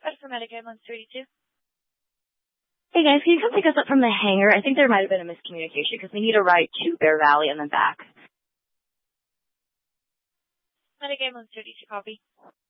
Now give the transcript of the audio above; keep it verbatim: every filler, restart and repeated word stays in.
Ready for Medicaid one thirty-two. Hey guys, can you come pick us up from the hangar? I think there might have been a miscommunication because we need a ride to Bear Valley and then back. Medicaid one thirty-two, copy.